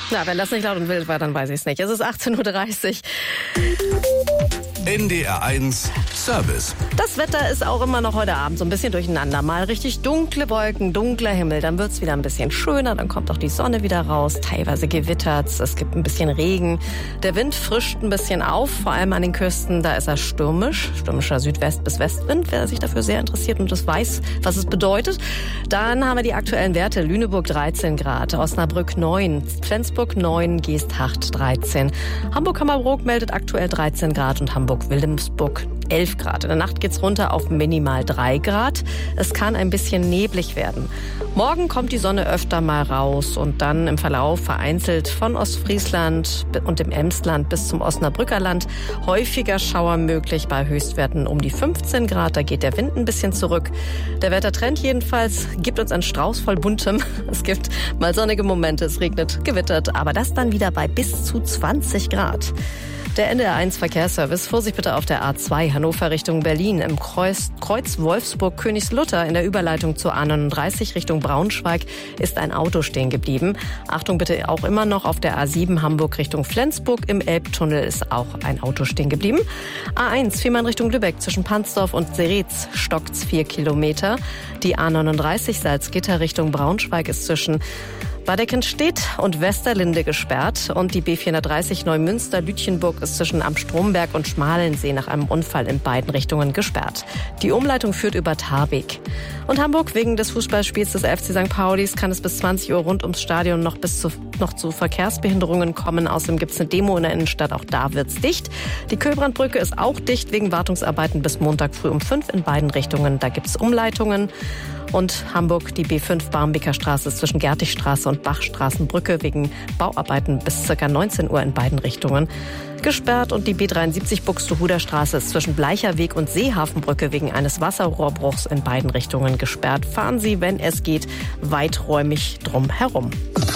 Na, wenn das nicht laut und wild war, dann weiß ich es nicht. Es ist 18.30 Uhr. NDR1 Service. Das Wetter ist auch immer noch heute Abend so ein bisschen durcheinander. Mal richtig dunkle Wolken, dunkler Himmel, dann wird's wieder ein bisschen schöner, dann kommt auch die Sonne wieder raus. Teilweise gewittert's, es gibt ein bisschen Regen. Der Wind frischt ein bisschen auf, vor allem an den Küsten, da ist er stürmisch. Stürmischer Südwest- bis Westwind, wer sich dafür sehr interessiert und das weiß, was es bedeutet. Dann haben wir die aktuellen Werte. Lüneburg 13 Grad, Osnabrück 9, Flensburg 9, Geesthacht 13. Hamburg-Hammerbrook meldet aktuell 13 Grad und Hamburg-Wilhelmsburg 11 Grad. In der Nacht geht's runter auf minimal 3 Grad. Es kann ein bisschen neblig werden. Morgen kommt die Sonne öfter mal raus und dann im Verlauf vereinzelt von Ostfriesland und dem Emsland bis zum Osnabrücker Land häufiger Schauer möglich bei Höchstwerten um die 15 Grad. Da geht der Wind ein bisschen zurück. Der Wettertrend jedenfalls gibt uns einen Strauß voll Buntem. Es gibt mal sonnige Momente, es regnet, gewittert, aber das dann wieder bei bis zu 20 Grad. Der NDR1 Verkehrsservice, Vorsicht bitte auf der A2 Hannover Richtung Berlin im Kreuz Wolfsburg-Königslutter in der Überleitung zur A39 Richtung Braunschweig ist ein Auto stehen geblieben. Achtung bitte auch immer noch auf der A7 Hamburg Richtung Flensburg im Elbtunnel ist auch ein Auto stehen geblieben. A1 Fehmarn Richtung Lübeck zwischen Pansdorf und Seretz stockt's 4 Kilometer. Die A39 Salzgitter Richtung Braunschweig ist zwischen Badekenstedt und Westerlinde gesperrt und die B430 Neumünster-Lütjenburg ist zwischen Am Stromberg und Schmalensee nach einem Unfall in beiden Richtungen gesperrt. Die Umleitung führt über Tarbeck. Und Hamburg, wegen des Fußballspiels des FC St. Paulis kann es bis 20 Uhr rund ums Stadion noch zu Verkehrsbehinderungen kommen. Außerdem gibt es eine Demo in der Innenstadt, auch da wird's dicht. Die Köhlbrandbrücke ist auch dicht wegen Wartungsarbeiten bis Montag früh um 5 in beiden Richtungen. Da gibt's Umleitungen. Und Hamburg, die B5 Barmbeker Straße ist zwischen Gertigstraße und Bachstraßenbrücke wegen Bauarbeiten bis ca. 19 Uhr in beiden Richtungen gesperrt. Und die B73 Buxtehuder Straße ist zwischen Bleicherweg und Seehafenbrücke wegen eines Wasserrohrbruchs in beiden Richtungen gesperrt. Fahren Sie, wenn es geht, weiträumig drum herum.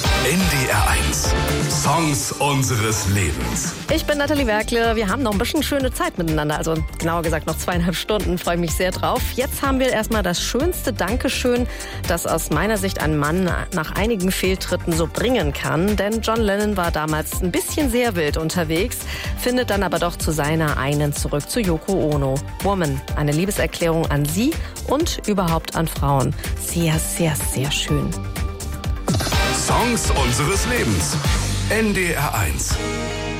NDR1 Songs unseres Lebens. Ich bin Nathalie Werkle. Wir haben noch ein bisschen schöne Zeit miteinander. Also genauer gesagt noch 2,5 Stunden. Freue mich sehr drauf. Jetzt haben wir erstmal das schönste Dankeschön, das aus meiner Sicht ein Mann nach einigen Fehltritten so bringen kann. Denn John Lennon war damals ein bisschen sehr wild unterwegs, findet dann aber doch zu seiner einen zurück, zu Yoko Ono. Woman, eine Liebeserklärung an sie und überhaupt an Frauen. Sehr, sehr, sehr schön. Songs unseres Lebens. NDR1.